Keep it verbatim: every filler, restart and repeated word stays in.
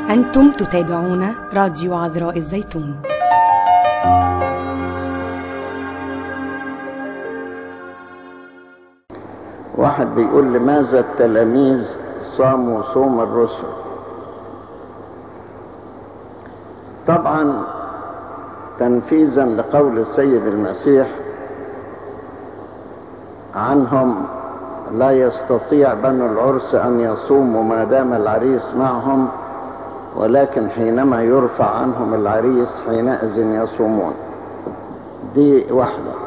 أنتم تتابعون راديو عذراء الزيتون. واحد بيقول: لماذا التلاميذ صاموا صوم الرسل؟ طبعا تنفيذا لقول السيد المسيح عنهم: لا يستطيع بنو العرس أن يصوموا ما دام العريس معهم، ولكن حينما يرفع عنهم العريس حينئذ يصومون. دي واحدة.